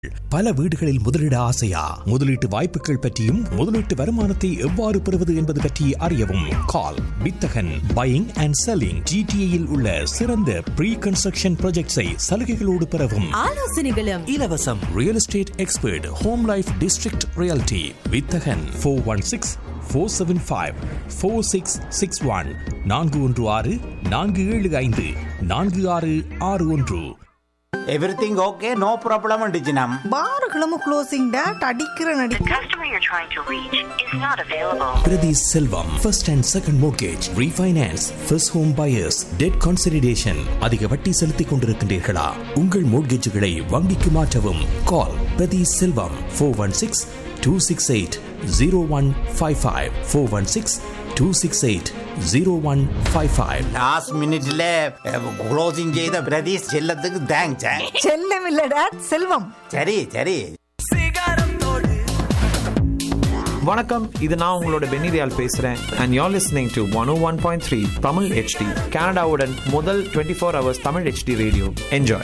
பல வீடுகளில் முதலீடு ஆசையா? முதலீட்டு வாய்ப்புகள் பற்றியும் முதலீட்டு வருமானத்தை எவ்வாறு பெறுவது என்பது பற்றி அறியவும் கால் வித்தகன் பையிங் அண்ட் செல்லிங். ஜிடிஏயில் உள்ள சிறந்த ப்ரீ கன்ஸ்ட்ரக்ஷன் ப்ராஜெக்ட்ஸை சலுகைகளோடு பெறவும் ஆலோசனைகளும் இலவசம். Real estate expert home life district reality வித்தகன் 416-475-4661 416-475-4661. Everything okay, no problem டிஜினம். பார்களும் closing date அடிக்கிற நடி. The customer you're trying to reach is not available. Prati Selvam, first and second mortgage, refinance, first home buyers, debt consolidation. அதிக வட்டி செலுத்திக் கொண்டிருக்கின்றீர்களா? உங்கள் மோட்கேஜுகளை வங்கிக்கு மாற்றவும். கால் பிரதி செல்வம் 416-268-0155 416-268-0155. Last மினிட்ல க்ளோசிங் செய்த பிரதீஷ் செல்லத்துக்கு தேங்க்ஸ். செல்லம் இல்ல டேட் செல்வம். சரி சரி. வணக்கம், இது நான் உங்களோட பென்னிதியால் பேசுறேன். And you are listening to 101.3 Tamil HD, கனடாவுடன் முதல் 24 hours Tamil HD radio. Enjoy.